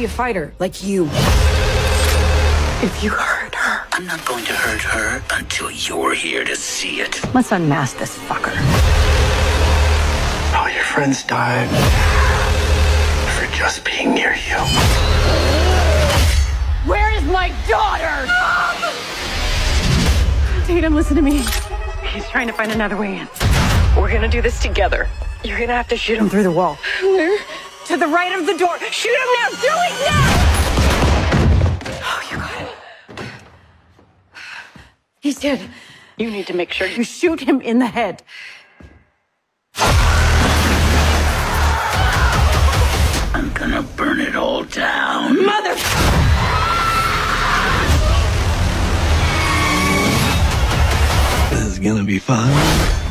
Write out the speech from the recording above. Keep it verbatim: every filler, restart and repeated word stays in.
be a fighter like you. If you hurt her, I'm not going to hurt her until you're here to see it. let's unmask this fucker. All your friends died for just being near you. Where is my daughter? Tatum, listen to me. He's trying to find another way in. We're gonna do this together. You're gonna have to shoot him through the wall. Where? To the right of the door. Shoot him now! Do it now! Oh, you got it. He's dead. You need to make sure you shoot him in the head. I'm gonna burn it all down. Mother... This is gonna be fun.